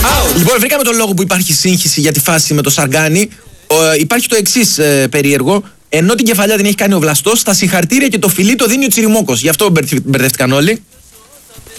Λοιπόν, βρήκαμε τον λόγο που υπάρχει σύγχυση για τη φάση με το Σαργκάνι. Υπάρχει το εξής περίεργο. Ενώ την κεφαλιά την έχει κάνει ο Βλαστός, στα συγχαρτήρια και το φιλί το δίνει ο Τσιριμόκος. Γι' αυτό μπερδεύτηκαν όλοι.